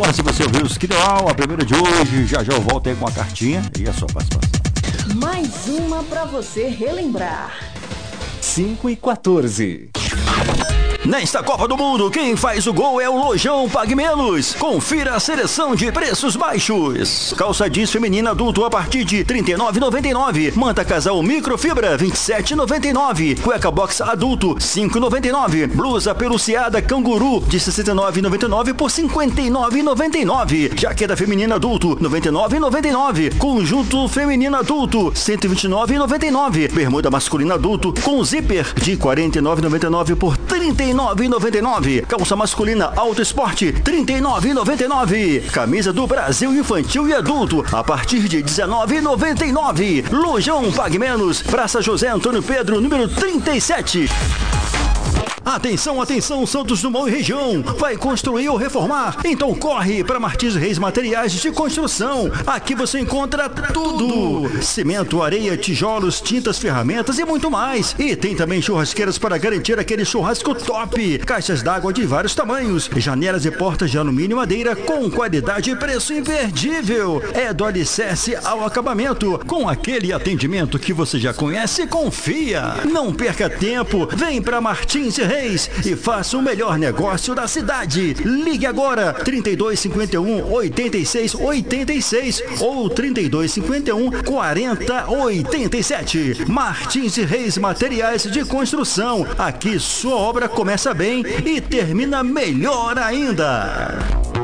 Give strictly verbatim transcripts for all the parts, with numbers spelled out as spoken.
Bom, se você ouviu o Skidal, a primeira de hoje, já já eu volto aí com a cartinha e a sua participação. Mais uma pra você relembrar. cinco e quatorze. Nesta Copa do Mundo, quem faz o gol é o Lojão Pague Menos. Confira a seleção de preços baixos. Calça jeans feminina adulto a partir de trinta e nove reais e noventa e nove centavos. Manta casal microfibra vinte e sete reais e noventa e nove centavos. Cueca box adulto cinco reais e noventa e nove centavos. Blusa peluciada canguru de sessenta e nove reais e noventa e nove centavos por cinquenta e nove reais e noventa e nove centavos. Jaqueta feminina adulto noventa e nove reais e noventa e nove centavos. Conjunto feminino adulto cento e vinte e nove reais e noventa e nove centavos. Bermuda masculina adulto com zíper de quarenta e nove reais e noventa e nove centavos por trinta e nove reais e noventa e nove centavos. Calça masculina Alto Esporte trinta e nove reais e noventa e nove centavos. Camisa do Brasil infantil e adulto a partir de dezenove reais e noventa e nove centavos. Lojão Pague Menos, Praça José Antônio Pedro, número trinta e sete. Atenção, atenção, Santos Dumont e região. Vai construir ou reformar? Então corre para Martins Reis Materiais de Construção. Aqui você encontra tudo: cimento, areia, tijolos, tintas, ferramentas e muito mais. E tem também churrasqueiras para garantir aquele churrasco top. Caixas d'água de vários tamanhos, janelas e portas de alumínio e madeira com qualidade e preço imperdível. É do alicerce ao acabamento, com aquele atendimento que você já conhece e confia. Não perca tempo, vem para Martins Reis e faça o melhor negócio da cidade. Ligue agora trinta e dois, cinquenta e um, oitenta e seis, oitenta e seis ou trinta e dois, cinquenta e um, quarenta, oitenta e sete. Martins Reis Materiais de Construção. Aqui sua obra começa bem e termina melhor ainda.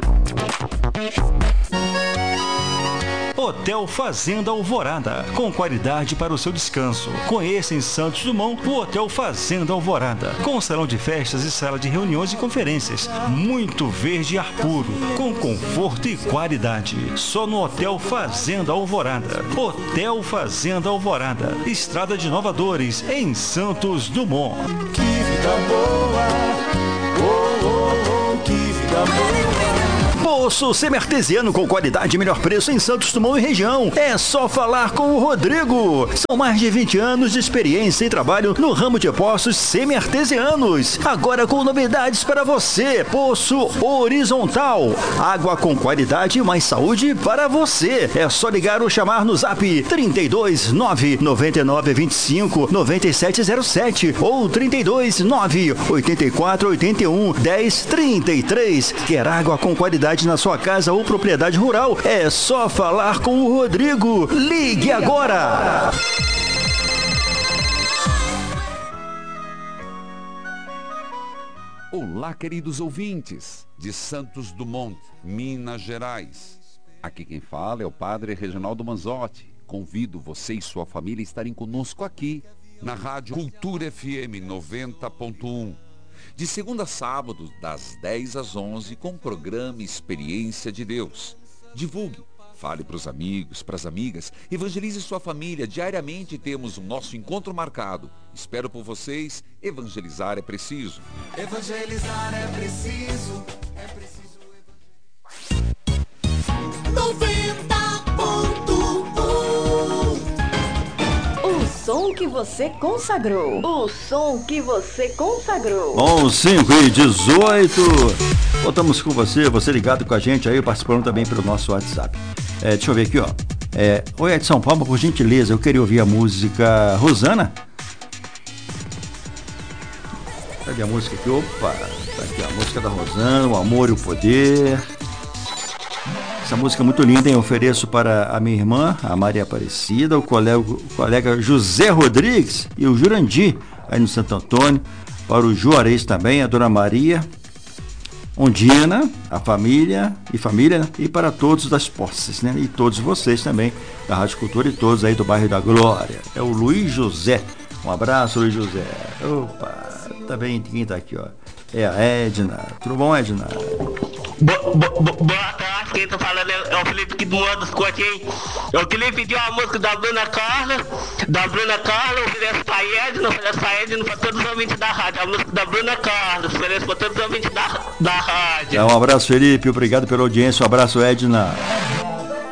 Hotel Fazenda Alvorada, com qualidade para o seu descanso. Conheça em Santos Dumont o Hotel Fazenda Alvorada, com salão de festas e sala de reuniões e conferências. Muito verde e ar puro, com conforto e qualidade. Só no Hotel Fazenda Alvorada. Hotel Fazenda Alvorada, Estrada de Inovadores, em Santos Dumont. Que vida boa, oh, oh, oh, que vida boa. Poço semi-artesiano com qualidade e melhor preço em Santos Dumont e região. É só falar com o Rodrigo. São mais de vinte anos de experiência e trabalho no ramo de poços semi-artesianos. Agora com novidades para você. Poço horizontal. Água com qualidade e mais saúde para você. É só ligar ou chamar no zap trinta e dois, nove, noventa e nove, vinte e cinco, noventa e sete zero sete ou trinta e dois, nove, oitenta e quatro, oitenta e um, dez, trinta e três. Quer água com qualidade na sua casa ou propriedade rural? É só falar com o Rodrigo. Ligue agora! Olá, queridos ouvintes de Santos Dumont, Minas Gerais. Aqui quem fala é o Padre Reginaldo Manzotti. Convido você e sua família a estarem conosco aqui na Rádio Cultura F M noventa ponto um. De segunda a sábado, das dez às onze, com o programa Experiência de Deus. Divulgue, fale para os amigos, para as amigas, evangelize sua família. Diariamente temos o nosso encontro marcado. Espero por vocês. Evangelizar é preciso. Evangelizar é preciso, é preciso evangelizar. noventa ponto um. O som que você consagrou. O som que você consagrou. Bom, cinco e dezoito. Voltamos com você, você ligado com a gente aí, participando também pelo nosso WhatsApp. É, deixa eu ver aqui, ó. É, Oi, Edson Palma, por gentileza, eu queria ouvir a música Rosana. Cadê a música aqui? Opa, tá aqui a música da Rosana, O Amor e o Poder. Essa música é muito linda, hein? Eu ofereço para a minha irmã, a Maria Aparecida, o colega, o colega José Rodrigues e o Jurandir, aí no Santo Antônio, para o Juarez também, a Dona Maria, Ondina, a família e família, e para todos das posses, né? E todos vocês também, da Rádio Cultura e todos aí do bairro da Glória. É o Luiz José. Um abraço, Luiz José. Opa, também quem tá aqui, ó. É a Edna. Tudo bom, Edna? Bo, bo, bo, boa tarde, quem tá falando é, é o Felipe aqui do Modo dos Cotinhos. Eu queria pedir uma música da Bruna Carla, da Bruna Carla, ofereço pra Edna, ofereço pra Edna pra todos os ouvintes da rádio. A música da Bruna Carla, ofereço pra todos os ouvintes da, da rádio. É, um abraço, Felipe, obrigado pela audiência, um abraço, Edna.